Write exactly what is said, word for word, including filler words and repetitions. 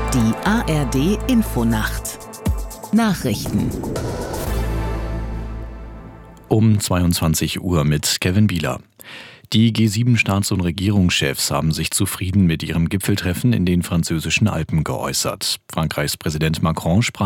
Die A R D-Infonacht Nachrichten Um zweiundzwanzig Uhr mit Kevin Bieler. Die G sieben Staats- und Regierungschefs haben sich zufrieden mit ihrem Gipfeltreffen in den französischen Alpen geäußert. Frankreichs Präsident Macron sprach